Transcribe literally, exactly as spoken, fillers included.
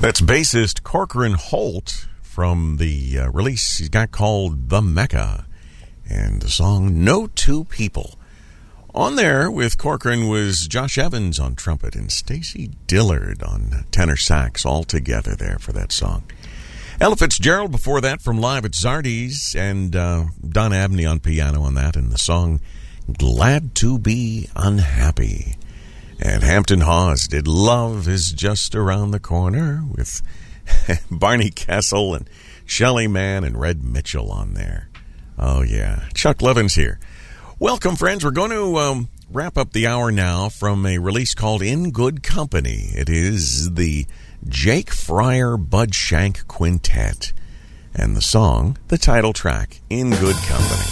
That's bassist Corcoran Holt from the uh, release he's got called The Mecca, and the song No Two People. On there with Corcoran was Josh Evans on trumpet and Stacy Dillard on tenor sax, all together there for that song. Ella Fitzgerald before that from Live at Zardy's, and uh, Don Abney on piano on that, and the song Glad to Be Unhappy. And Hampton Hawes did Love Is Just Around the Corner with Barney Kessel and Shelley Mann and Red Mitchell on there. Oh, yeah. Chuck Levin's here. Welcome, friends. We're going to um, wrap up the hour now from a release called In Good Company. It is the Jake Fryer Bud Shank Quintet. And the song, the title track, In Good Company.